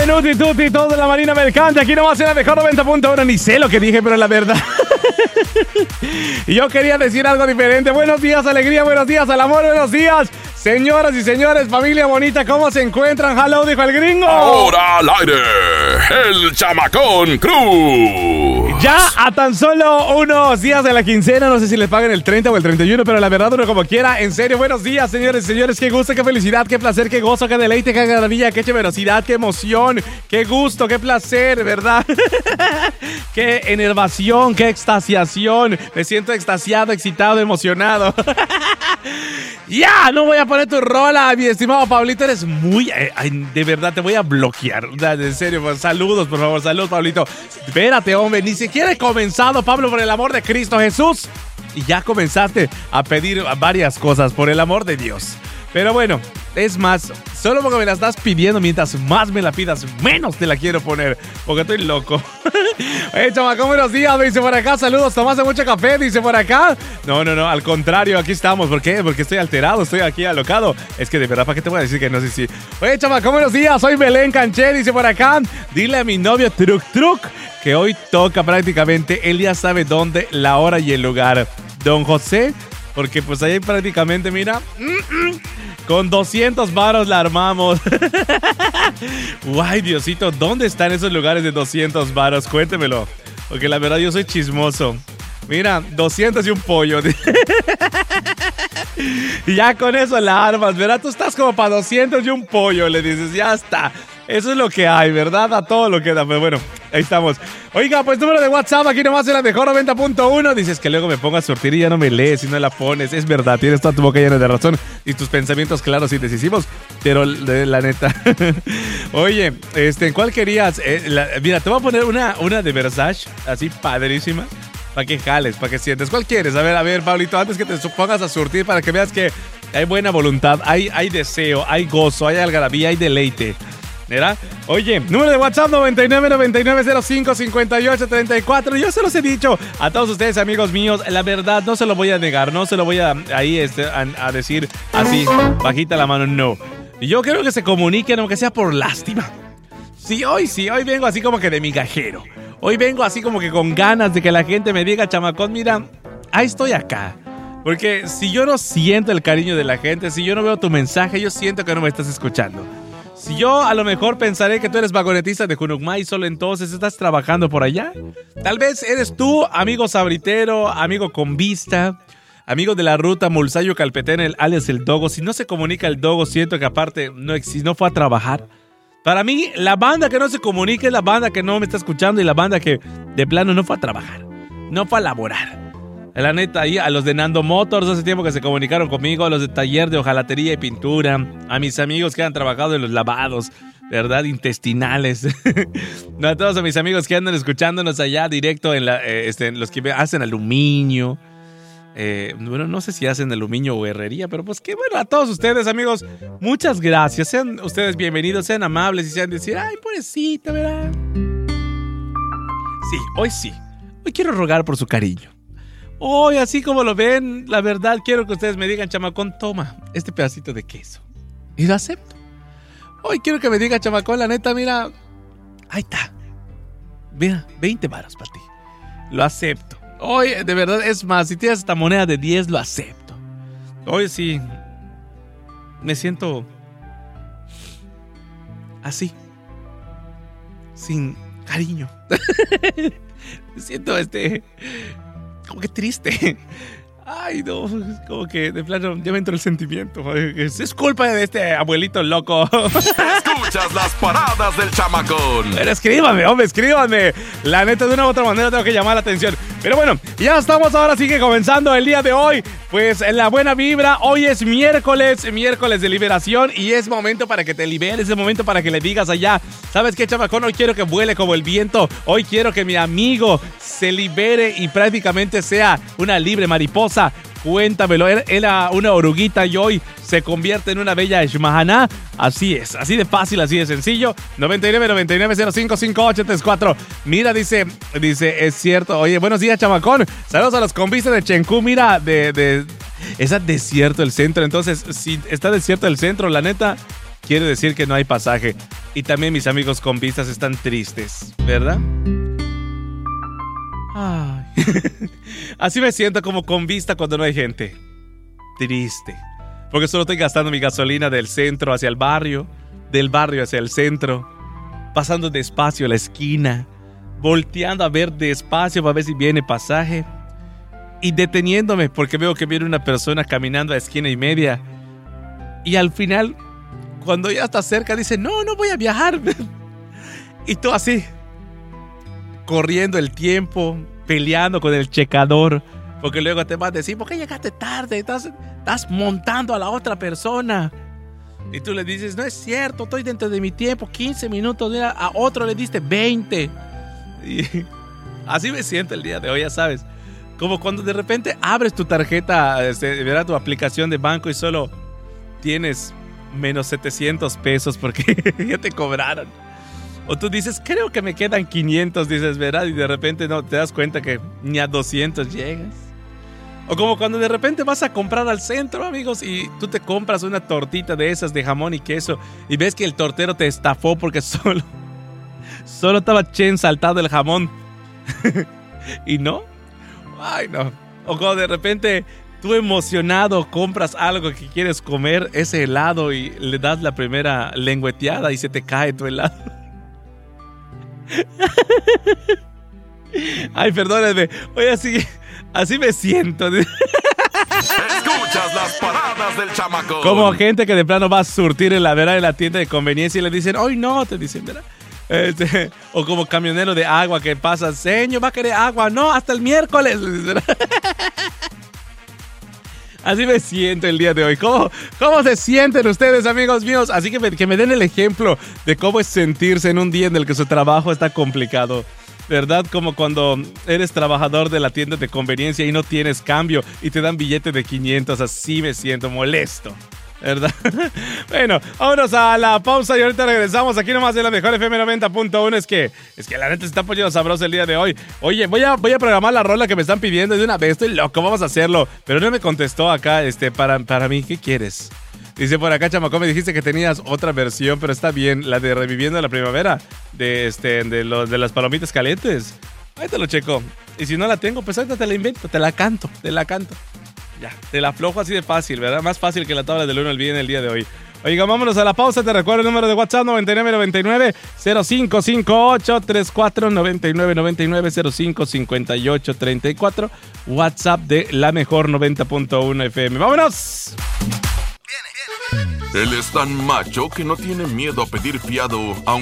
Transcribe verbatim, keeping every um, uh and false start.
Nuti Tuti, todo de la Marina Mercante. Aquí nomás en la mejor noventa punto uno. Ni sé lo que dije, pero es la verdad. Y yo quería decir algo diferente. Buenos días, alegría. Buenos días, al amor. Buenos días, señoras y señores, familia bonita. ¿Cómo se encuentran? Hello, dijo el gringo. Ahora al aire, el Chamacón Cruz. Ya a tan solo unos días de la quincena. No sé si les pagan el treinta o el treinta y uno, pero la verdad uno como quiera. En serio, buenos días, señores y señores. Qué gusto, qué felicidad, qué placer, qué gozo, qué deleite, qué maravilla, qué chéverosidad, qué emoción, qué gusto, qué placer, ¿verdad? Qué enervación, qué extasiación. Me siento extasiado, excitado, emocionado. Ya, no voy a poner tu rola, mi estimado Pablito. Eres muy... Ay, de verdad, te voy a bloquear. En serio, pues, saludos, por favor. Saludos, Pablito. Espérate, hombre. Ni siquiera he comenzado, Pablo, por el amor de Cristo Jesús. Y ya comenzaste a pedir varias cosas, por el amor de Dios. Pero bueno, es más, solo porque me la estás pidiendo, mientras más me la pidas, menos te la quiero poner, porque estoy loco. Hey, chamacón, buenos días, me dice por acá, saludos, tomaste mucho café, dice por acá. No, no, no, al contrario, aquí estamos. ¿Por qué? Porque estoy alterado, estoy aquí alocado. Es que de verdad, ¿para qué te voy a decir que no sé si? Oye, chamacón, buenos días, soy Belén Canché, dice por acá. Dile a mi novio Truc Truc que hoy toca prácticamente, él ya sabe dónde, la hora y el lugar. Don José, porque pues ahí prácticamente, mira, con doscientos varos la armamos. Guay, Diosito, ¿dónde están esos lugares de doscientos varos? Cuéntemelo, porque la verdad yo soy chismoso. Mira, doscientos y un pollo. Y ya con eso la armas, ¿verdad? Tú estás como para doscientos y un pollo, le dices, ya está. Eso es lo que hay, ¿verdad? A todo lo que da. Pero bueno, ahí estamos. Oiga, pues número de WhatsApp, aquí nomás en la mejor noventa punto uno. Dices que luego me pongo a surtir y ya no me lees y no la pones. Es verdad, tienes toda tu boca llena de razón y tus pensamientos claros y decisivos. Pero la, la neta. Oye, este, ¿cuál querías? Eh, la, mira, te voy a poner una, una de Versace, así padrísima. Para que jales, para que sientes. ¿Cuál quieres? A ver, a ver, Pablito, antes que te pongas a surtir, para que veas que hay buena voluntad, hay, hay deseo, hay gozo, hay algarabía, hay deleite. ¿Verdad? Oye, número de WhatsApp noventa y nueve, noventa y nueve, cero cinco, cincuenta y ocho, treinta y cuatro. Yo se los he dicho a todos ustedes, amigos míos. La verdad, no se lo voy a negar, no se lo voy a ahí este, a, a decir así, bajita la mano, no. Yo quiero que se comuniquen, aunque sea por lástima. Sí, hoy sí, hoy vengo así como que de migajero. Hoy vengo así como que con ganas de que la gente me diga, chamacón, mira, ahí estoy acá. Porque si yo no siento el cariño de la gente, si yo no veo tu mensaje, yo siento que no me estás escuchando. Si yo a lo mejor pensaré que tú eres vagonetista de Junucmay, solo entonces estás trabajando por allá. Tal vez eres tú, amigo sabritero, amigo con vista, amigo de la ruta Mulsayo Calpetén, el alias el Dogo. Si no se comunica el Dogo, siento que aparte no, no fue a trabajar. Para mí, la banda que no se comunica es la banda que no me está escuchando y la banda que de plano no fue a trabajar, no fue a laborar. La neta, ahí a los de Nando Motors hace tiempo que se comunicaron conmigo, a los de taller de hojalatería y pintura, a mis amigos que han trabajado en los lavados, ¿verdad? Intestinales. No, a todos a mis amigos que andan escuchándonos allá directo en la, eh, este, los que hacen aluminio. Eh, bueno, no sé si hacen aluminio o herrería, pero pues que bueno, a todos ustedes, amigos, muchas gracias. Sean ustedes bienvenidos, sean amables y sean decir, ay, pobrecita, ¿verdad? Sí, hoy sí. Hoy quiero rogar por su cariño. Hoy, así como lo ven, la verdad, quiero que ustedes me digan, chamacón, toma este pedacito de queso. Y lo acepto. Hoy quiero que me diga, chamacón, la neta, mira, ahí está. Mira, veinte varos para ti. Lo acepto. Hoy, de verdad, es más, si tienes esta moneda de diez, lo acepto. Hoy sí, me siento así, sin cariño. Me siento, este... como que triste. Ay, no, como que de plano ya me entró el sentimiento. Es, es culpa de este abuelito loco. Escuchas las paradas del Chamacón. Pero escríbame, hombre, escríbame. La neta, de una u otra manera tengo que llamar la atención. Pero bueno, ya estamos ahora sí que comenzando el día de hoy. Pues en la buena vibra, hoy es miércoles, miércoles de liberación. Y es momento para que te liberes, es momento para que le digas allá, ¿sabes qué, chamacón? Hoy quiero que vuele como el viento. Hoy quiero que mi amigo se libere y prácticamente sea una libre mariposa. Cuéntamelo, era una oruguita y hoy se convierte en una bella Shmahaná. Así es, así de fácil, así de sencillo. noventa y nueve, noventa y nueve, cero cinco, cincuenta y ocho, treinta y cuatro. Mira, dice, dice, es cierto. Oye, buenos días, chamacón. Saludos a los convistas de Chencú. Mira, de, de, es desierto el centro. Entonces, si está desierto el centro, la neta, quiere decir que no hay pasaje. Y también mis amigos con vistas están tristes, ¿verdad? Ay. Así me siento como con vista cuando no hay gente. Triste. Porque solo estoy gastando mi gasolina del centro hacia el barrio, del barrio hacia el centro, pasando despacio a la esquina, volteando a ver despacio para ver si viene pasaje y deteniéndome porque veo que viene una persona caminando a esquina y media. Y al final, cuando ya está cerca, dice, no, no voy a viajar. Y tú así, corriendo el tiempo, peleando con el checador, porque luego te vas a decir, ¿por qué llegaste tarde? Estás, estás montando a la otra persona. Y tú le dices, no es cierto, estoy dentro de mi tiempo, quince minutos, mira, a otro le diste veinte. Y así me siento el día de hoy, ya sabes. Como cuando de repente abres tu tarjeta, este, verá tu aplicación de banco y solo tienes menos setecientos pesos porque ya te cobraron. O tú dices, creo que me quedan quinientos, dices, ¿verdad? Y de repente no te das cuenta que ni a doscientos llegas. O como cuando de repente vas a comprar al centro, amigos, y tú te compras una tortita de esas de jamón y queso y ves que el tortero te estafó porque solo, solo estaba chen saltado el jamón. ¿Y no? Ay, no. O cuando de repente tú emocionado compras algo que quieres comer, ese helado, y le das la primera lengüeteada y se te cae tu helado. Ay, perdónenme. Oye, así, así me siento. Escuchas las paradas del Chamacón. Como gente que de plano va a surtir en la vera de la tienda de conveniencia y le dicen, hoy no, te dicen, ¿verdad? Este, o como camionero de agua que pasa, señor, va a querer agua, no, hasta el miércoles. Así me siento el día de hoy. ¿Cómo, cómo se sienten ustedes, amigos míos? Así que me, que me den el ejemplo de cómo es sentirse en un día en el que su trabajo está complicado, ¿verdad? Como cuando eres trabajador de la tienda de conveniencia y no tienes cambio y te dan billete de quinientos. Así me siento molesto, ¿verdad? Bueno, vámonos a la pausa y ahorita regresamos aquí nomás en la mejor F M noventa punto uno. Es que, es que la neta se está poniendo sabroso el día de hoy. Oye, voy a, voy a programar la rola que me están pidiendo de una vez. Estoy loco, vamos a hacerlo. Pero no me contestó acá, este, para, para mí, ¿qué quieres? Dice por acá, Chamacón, me dijiste que tenías otra versión, pero está bien, la de Reviviendo la Primavera, de, este, de, lo, de las palomitas calientes. Ahí te lo checo. Y si no la tengo, pues ahorita te la invento, te la canto, te la canto. Ya, te la aflojo así de fácil, ¿verdad? Más fácil que la tabla del uno al bien el día de hoy. Oiga, vámonos a la pausa. Te recuerdo el número de WhatsApp: noventa y nueve noventa y nueve cero cinco cinco ocho treinta y cuatro, noventa y nueve noventa y nueve cero cinco cincuenta y ocho treinta y cuatro. WhatsApp de la mejor noventa punto uno F M. ¡Vámonos! Él es tan macho que no tiene miedo a pedir fiado, aunque